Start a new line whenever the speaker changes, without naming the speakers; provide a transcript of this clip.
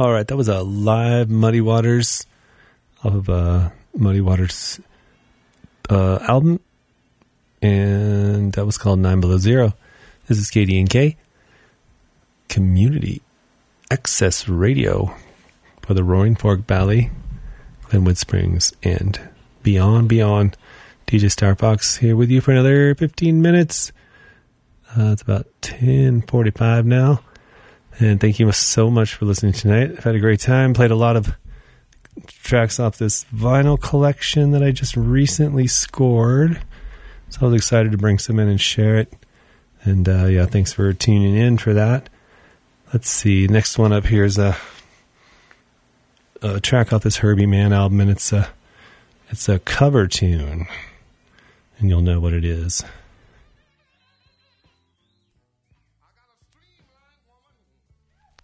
All right, that was a live Muddy Waters off of Muddy Waters album, and that was called 9 Below Zero. This is KDNK Community Access Radio for the Roaring Fork Valley, Glenwood Springs, and beyond. DJ Starfox here with you for another 15 minutes. It's about 10:45 now. And thank you so much for listening tonight. I've had a great time. Played a lot of tracks off this vinyl collection that I just recently scored. So I was excited to bring some in and share it. And yeah, thanks for tuning in for that. Let's see. Next one up here is a track off this Herbie Mann album, and it's a cover tune. And you'll know what it is.